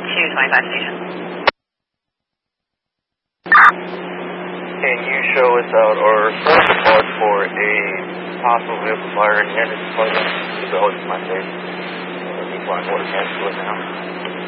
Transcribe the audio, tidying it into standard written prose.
225 station. Can you show us out or search the part for a possible vehicle fire in the engine department? As well as my station. We find water tanks to it now.